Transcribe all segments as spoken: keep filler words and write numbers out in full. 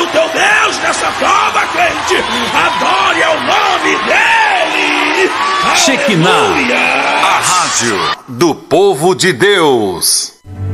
teu Deus nessa prova, crente. Adore ao nome dele. Shekinah, Aleluia. a rádio do povo de Deus.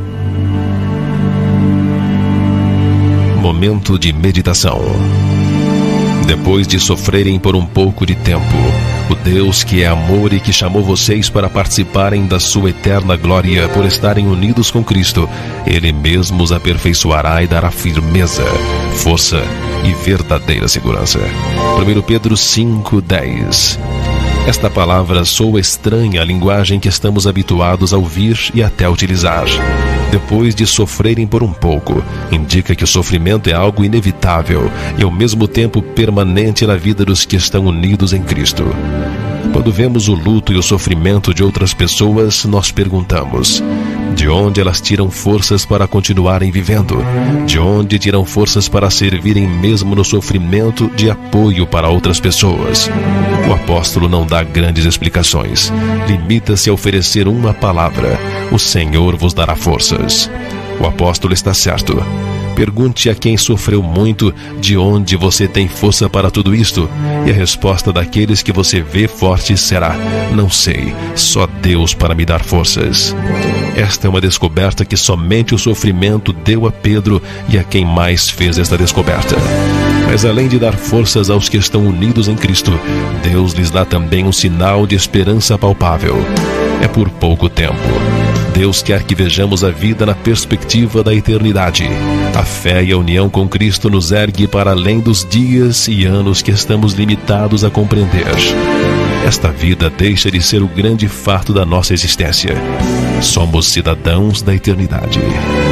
Momento de meditação. Depois de sofrerem por um pouco de tempo, o Deus que é amor e que chamou vocês para participarem da sua eterna glória por estarem unidos com Cristo, Ele mesmo os aperfeiçoará e dará firmeza, força e verdadeira segurança. primeiro Pedro cinco, dez. Esta palavra soa estranha à linguagem que estamos habituados a ouvir e até a utilizar. Depois de sofrerem por um pouco, indica que o sofrimento é algo inevitável e ao mesmo tempo permanente na vida dos que estão unidos em Cristo. Quando vemos o luto e o sofrimento de outras pessoas, nós perguntamos: de onde elas tiram forças para continuarem vivendo? De onde tiram forças para servirem mesmo no sofrimento de apoio para outras pessoas? O apóstolo não dá grandes explicações. Limita-se a oferecer uma palavra: o Senhor vos dará forças. O apóstolo está certo. Pergunte a quem sofreu muito de onde você tem força para tudo isto, e a resposta daqueles que você vê fortes será: não sei, só Deus para me dar forças. Esta é uma descoberta que somente o sofrimento deu a Pedro e a quem mais fez esta descoberta. Mas além de dar forças aos que estão unidos em Cristo, Deus lhes dá também um sinal de esperança palpável. É por pouco tempo. Deus quer que vejamos a vida na perspectiva da eternidade. A fé e a união com Cristo nos ergue para além dos dias e anos que estamos limitados a compreender. Esta vida deixa de ser o grande fato da nossa existência. Somos cidadãos da eternidade.